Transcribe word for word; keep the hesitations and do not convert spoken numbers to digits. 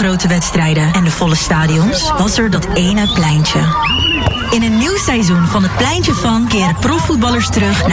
grote wedstrijden en de volle stadions, was er dat ene pleintje. In een nieuw seizoen van het Pleintje van keren profvoetballers terug